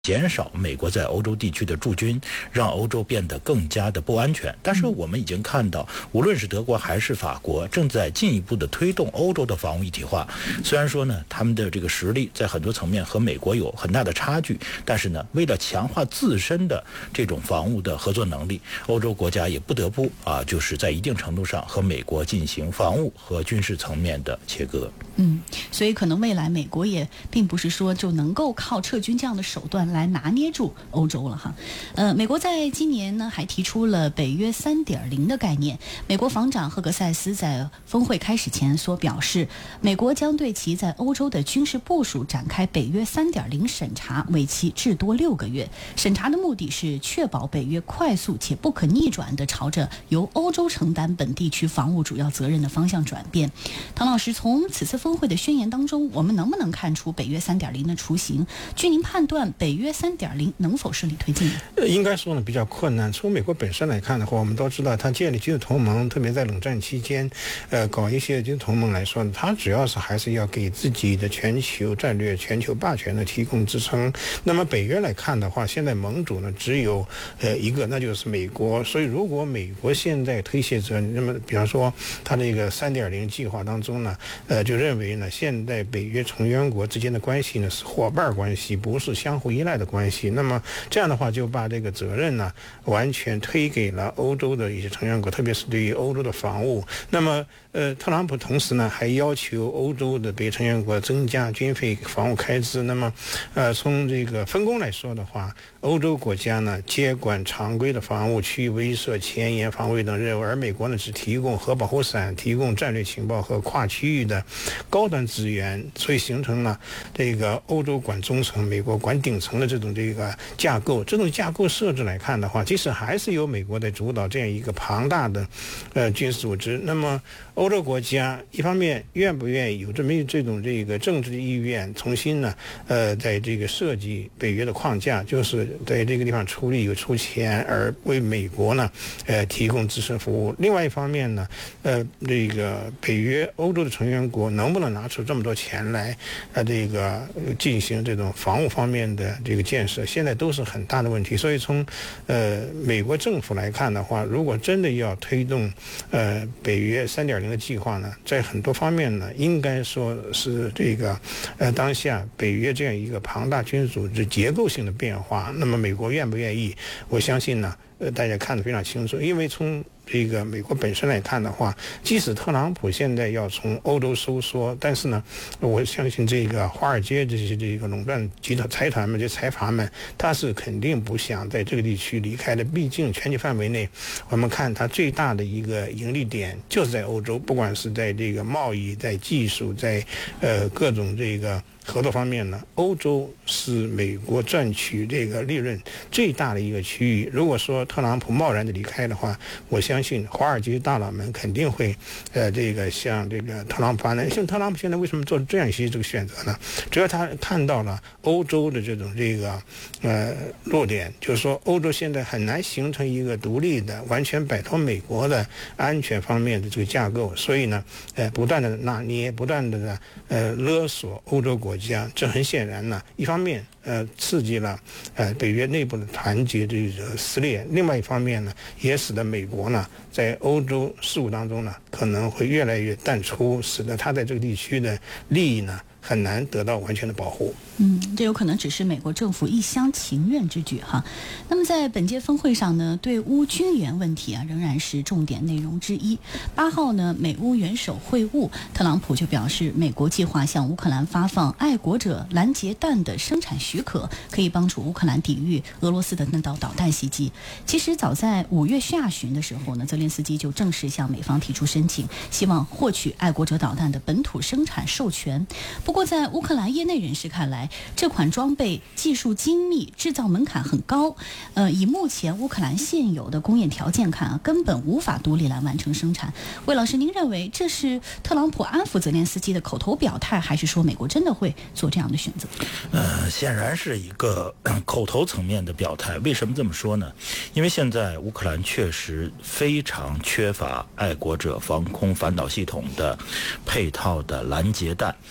减少美国在欧洲地区的驻军，让欧洲变得更加的不安全。但是我们已经看到，无论是德国还是法国，正在进一步的推动欧洲的防务一体化。虽然说呢，他们的这个实力在很多层面和美国有很大的差距，但是呢，为了强化自身的这种防务的合作能力，欧洲国家也不得不就是在一定程度上和美国进行防务和军事层面的切割。 所以可能未来美国也并不是说就能够靠撤军这样的手段来拿捏住欧洲了哈。美国在今年呢还提出了北约 3.0 的概念。美国防长赫格塞斯在峰会开始前所表示，美国将对其在欧洲的军事部署展开北约 3.0 审查，为期至多6个月。审查的目的是确保北约快速且不可逆转地朝着由欧洲承担本地区防务主要责任的方向转变。唐老师，从此次峰会的宣言当中，我们能不能看出北约 3.0 的雏形？据您判断，北约 3.0 能否顺利推进呢？ 应该说呢比较困难。从美国本身来看的话，我们都知道它建立军事同盟，特别在冷战期间搞一些军事同盟来说呢，它主要是还是要给自己的全球战略、全球霸权呢提供支撑。那么北约来看的话，现在盟主呢只有一个，那就是美国。所以如果美国现在推卸责任，那么比方说它这个 3.0 计划当中呢就认为呢现在北约成员国之间的关系呢是伙伴关系，不是相互依赖的关系。那么这样的话就把这个责任呢完全推给了欧洲的一些成员国，特别是对于欧洲的防务。那么特朗普同时呢还要求欧洲的北约成员国增加军费防务开支。那么从这个分工来说的话，欧洲国家呢接管常规的防务、区域威慑、前沿防卫等任务，而美国呢只提供核保护伞、提供战略情报和跨区域的高端资源，所以形成了这个欧洲管中层、美国管顶层的这种架构。这种架构设置来看的话，其实还是由美国在主导这样一个庞大的军事组织。那么欧洲国家一方面愿不愿意有这种政治的意愿，重新呢在这个设计北约的框架，就是在这个地方出力有出钱，而为美国呢提供支持服务。另外一方面呢这个北约欧洲的成员国能不能拿出这么多钱来进行这种防务方面的这个建设，现在都是很大的问题。所以从美国政府来看的话，如果真的要推动北约 3.0 的计划呢，在很多方面呢应该说是当下北约这样一个庞大军事组织结构性的变化。那么美国愿不愿意，我相信呢大家看得非常清楚。因为从这个美国本身来看的话，即使特朗普现在要从欧洲收缩，但是呢我相信这个华尔街这些垄断集团财团们、这财阀们，他是肯定不想在这个地区离开的。毕竟全球范围内，我们看它最大的一个盈利点就是在欧洲，不管是在这个贸易、在技术、在各种合作方面呢，欧洲是美国赚取这个利润最大的一个区域。如果说特朗普贸然的离开的话，我相信华尔街大佬们肯定会向特朗普发难。像特朗普现在为什么做这样一些选择呢？主要他看到了欧洲的这种弱点，就是说欧洲现在很难形成一个独立的、完全摆脱美国的安全方面的这个架构，所以呢不断的拿捏，不断的勒索欧洲国家。这很显然呢，一方面刺激了北约内部的团结撕裂，另外一方面呢也使得美国呢在欧洲事务当中呢可能会越来越淡出，使得他在这个地区的利益呢很难得到完全的保护。 这有可能只是美国政府一厢情愿之举哈。那么在本届峰会上呢，对乌军援问题仍然是重点内容之一。8号呢，美乌元首会晤，特朗普就表示，美国计划向乌克兰发放爱国者拦截弹的生产许可，可以帮助乌克兰抵御俄罗斯的那道导弹袭击。其实早在5月下旬的时候呢，泽连斯基就正式向美方提出申请，希望获取爱国者导弹的本土生产授权。不过在乌克兰业内人士看来，这款装备技术精密，制造门槛很高，以目前乌克兰现有的工业条件看根本无法独立来完成生产。魏老师，您认为这是特朗普安抚泽连斯基的口头表态，还是说美国真的会做这样的选择？ 显然是一个口头层面的表态。为什么这么说呢？因为现在乌克兰确实非常缺乏爱国者防空反导系统的配套的拦截弹。那么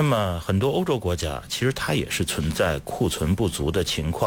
么很多欧洲国家其实它也是存在库存不足的情况。